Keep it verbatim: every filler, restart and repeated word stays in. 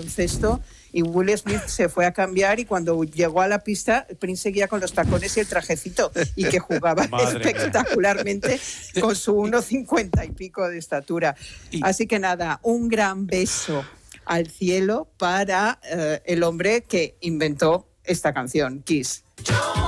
baloncesto y Will Smith se fue a cambiar y cuando llegó a la pista, Prince seguía con los tacones y el trajecito y que jugaba espectacularmente con su uno cincuenta y pico de estatura. Así que nada, un gran beso al cielo para uh, el hombre que inventó esta canción, Kiss.